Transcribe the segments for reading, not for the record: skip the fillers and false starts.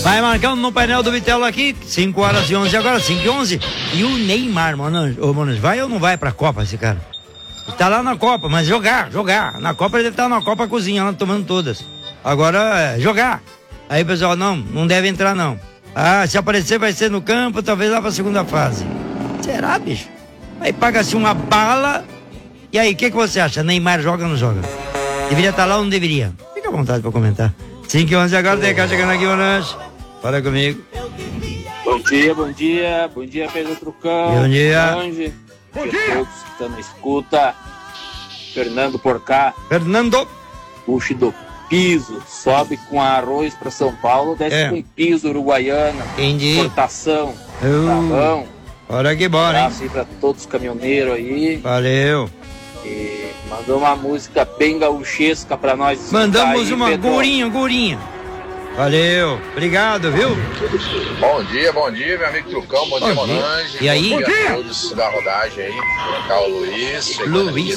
Vai marcando no painel do Vitello aqui, 5h11 agora, 5h11. E o Neymar, mano, vai ou não vai pra Copa esse cara? Ele tá lá na Copa, mas jogar. Na Copa ele deve estar na Copa cozinha, lá tomando todas. Agora, jogar. Aí o pessoal, não deve entrar não. Ah, se aparecer vai ser no campo, talvez lá pra segunda fase. Será, bicho? Aí paga-se uma bala. E aí, o que você acha? Neymar joga ou não joga? Deveria estar lá ou não deveria? Fica à vontade pra comentar. 5h11 agora, tem cá chegando aqui o lanche. Fala comigo. Bom dia, Pedro Trucão. Bom dia. Ange. Bom dia. Todos que estão na escuta. Fernando Porcá. Fernando. Puxe do piso, sobe com arroz para São Paulo, desce com piso uruguaiana. Entendi. Exportação. Tá bom? Olha que bora, hein? Abraço aí pra todos os caminhoneiros aí. Valeu. E mandou uma música bem gauchesca pra nós. Mandamos aí, uma Pedro. Gurinha. Valeu, obrigado, viu? Bom dia, meu amigo Trucão, bom dia, Monange. E aí? Bom dia a todos da rodagem aí. Cá o Luiz, chegando aqui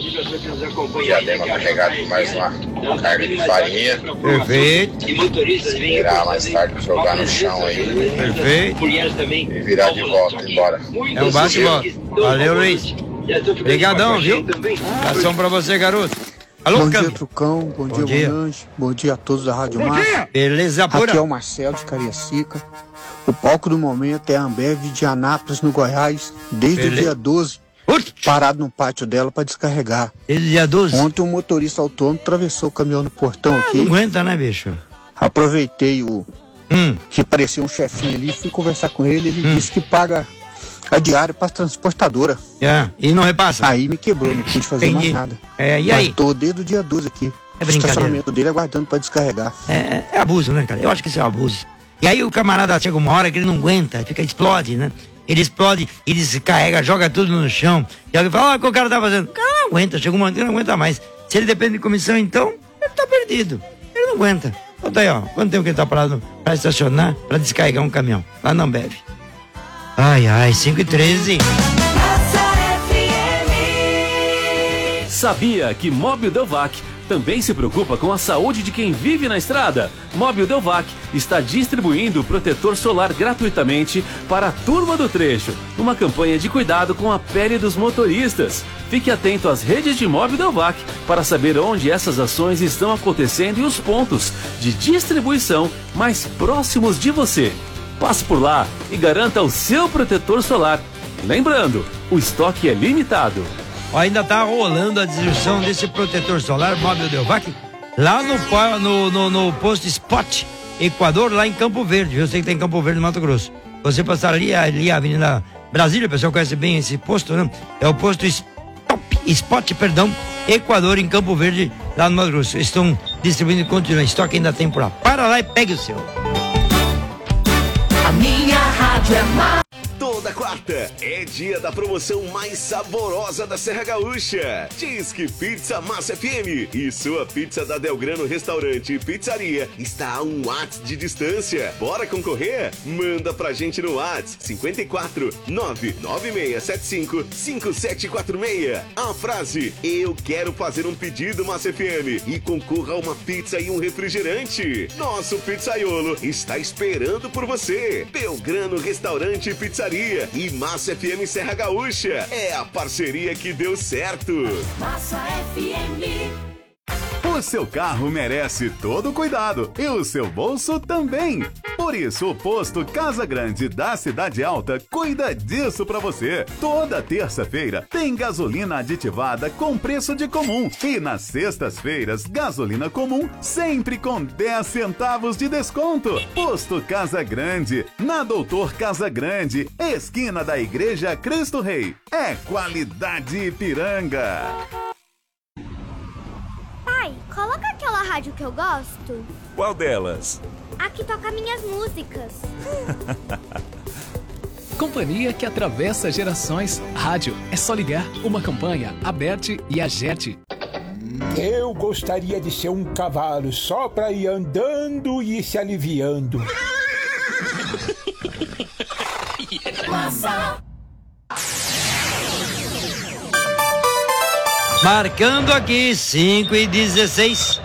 no Diadema carregado com mais uma carga de farinha. Perfeito. Virar mais tarde, jogar no chão aí. Perfeito. E virar de volta, embora. É um bate e volta. Valeu, Luiz. Obrigadão, viu? Abração pra você, garoto. Alô, bom dia, Trucão. Bom dia, Monange. Bom dia a todos da Rádio Massa. Beleza, pura. Aqui é o Marcelo de Cariacica. O palco do momento é a Ambev de Anápolis, no Goiás, desde o dia 12, parado no pátio dela para descarregar. Desde o dia 12? Ontem um motorista autônomo atravessou o caminhão no portão aqui. Não aguenta, né, bicho? Aproveitei que parecia um chefinho ali, fui conversar com ele, ele disse que paga a diária para transportadora. E não repassa? Aí me quebrou, não pude fazer mais nada. E aí? Tô desde o dia 12 aqui. É o brincadeira. estacionamento dele aguardando para descarregar. É abuso, né, cara? Eu acho que isso é um abuso. E aí o camarada chega uma hora que ele não aguenta, explode, né? Ele explode, ele se carrega, joga tudo no chão. E alguém fala, olha o que o cara tá fazendo. O cara não aguenta, chega uma hora que ele não aguenta mais. Se ele depende de comissão, então, ele tá perdido. Ele não aguenta. Então aí, ó, quanto tempo que ele tá parado pra estacionar, pra descarregar um caminhão? Lá não bebe. Ai, 5h13. Sabia que Móbil Delvac também se preocupa com a saúde de quem vive na estrada? Móbil Delvac está distribuindo protetor solar gratuitamente para a turma do trecho, uma campanha de cuidado com a pele dos motoristas. Fique atento às redes de Móbil Delvac para saber onde essas ações estão acontecendo e os pontos de distribuição mais próximos de você. Passe por lá e garanta o seu protetor solar. Lembrando, o estoque é limitado. Ainda tá rolando a distribuição desse protetor solar Móbil Delvac lá no posto Spot Equador, lá em Campo Verde, viu? Você que tem em Campo Verde, Mato Grosso. Você passar ali a Avenida Brasília, o pessoal conhece bem esse posto, né? É o posto Spot Equador, em Campo Verde, lá no Mato Grosso. Estão distribuindo e continuam. Estoque ainda tem por lá. Para lá e pegue o seu. A minha rádio é Toda quarta é dia da promoção mais saborosa da Serra Gaúcha. Disque Pizza Massa FM e sua pizza da Delgrano Restaurante e Pizzaria está a um WhatsApp de distância. Bora concorrer? Manda pra gente no WhatsApp 54 99675 5746. A frase: eu quero fazer um pedido Massa FM e concorra a uma pizza e um refrigerante. Nosso pizzaiolo está esperando por você. Delgrano Restaurante e Pizzaria e Massa FM Serra Gaúcha. É a parceria que deu certo. Massa FM. O seu carro merece todo o cuidado e o seu bolso também. Por isso, o posto Casa Grande da Cidade Alta cuida disso pra você. Toda terça-feira tem gasolina aditivada com preço de comum. E nas sextas-feiras, gasolina comum sempre com 10 centavos de desconto. Posto Casa Grande, na Doutor Casa Grande, esquina da Igreja Cristo Rei. É qualidade Ipiranga. Pai, coloca aquela rádio que eu gosto. Qual delas? A que toca minhas músicas. Companhia que atravessa gerações. Rádio é só ligar. Uma campanha, Aberte e Agerte. Eu gostaria de ser um cavalo só pra ir andando e se aliviando. Massa. Marcando aqui 5h16.